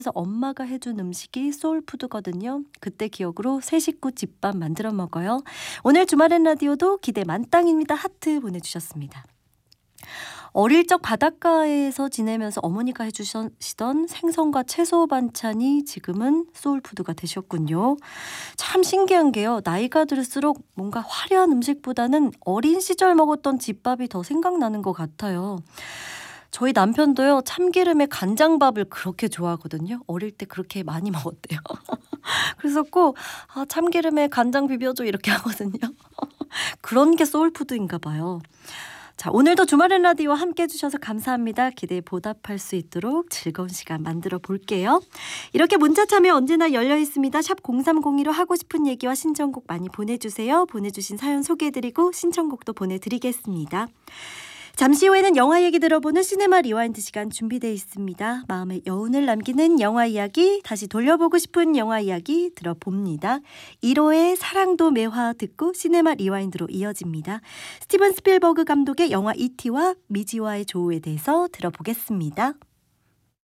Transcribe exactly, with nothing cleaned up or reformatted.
그래서 엄마가 해준 음식이 소울푸드거든요. 그때 기억으로 세 식구 집밥 만들어 먹어요. 오늘 주말엔 라디오도 기대 만땅입니다. 하트 보내주셨습니다. 어릴 적 바닷가에서 지내면서 어머니가 해주시던 생선과 채소 반찬이 지금은 소울푸드가 되셨군요. 참 신기한 게요. 나이가 들수록 뭔가 화려한 음식보다는 어린 시절 먹었던 집밥이 더 생각나는 것 같아요. 저희 남편도요, 참기름에 간장밥을 그렇게 좋아하거든요. 어릴 때 그렇게 많이 먹었대요. 그래서 꼭 아, 참기름에 간장 비벼줘 이렇게 하거든요. 그런 게 소울푸드인가 봐요. 자, 오늘도 주말엔 라디오와 함께 해주셔서 감사합니다. 기대에 보답할 수 있도록 즐거운 시간 만들어 볼게요. 이렇게 문자 참여 언제나 열려 있습니다. 샵 공삼공이로 하고 싶은 얘기와 신청곡 많이 보내주세요. 보내주신 사연 소개해드리고 신청곡도 보내드리겠습니다. 잠시 후에는 영화 얘기 들어보는 시네마 리와인드 시간 준비되어 있습니다. 마음에 여운을 남기는 영화 이야기, 다시 돌려보고 싶은 영화 이야기 들어봅니다. 일 호의 사랑도 매화 듣고 시네마 리와인드로 이어집니다. 스티븐 스필버그 감독의 영화 이티와 미지와의 조우에 대해서 들어보겠습니다.